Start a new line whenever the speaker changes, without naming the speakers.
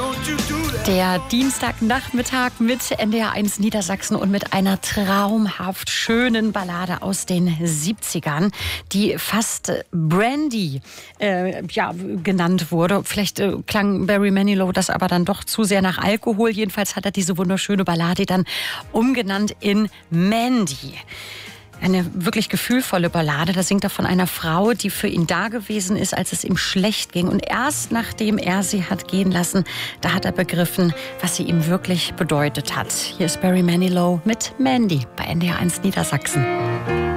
Der Dienstagnachmittag mit NDR1 Niedersachsen und mit einer traumhaft schönen Ballade aus den 70ern, die fast Brandy genannt wurde. Vielleicht klang Barry Manilow das aber dann doch zu sehr nach Alkohol. Jedenfalls hat er diese wunderschöne Ballade dann umgenannt in Mandy. Eine wirklich gefühlvolle Ballade. Da singt er von einer Frau, die für ihn da gewesen ist, als es ihm schlecht ging. Und erst nachdem er sie hat gehen lassen, da hat er begriffen, was sie ihm wirklich bedeutet hat. Hier ist Barry Manilow mit Mandy bei NDR1 Niedersachsen.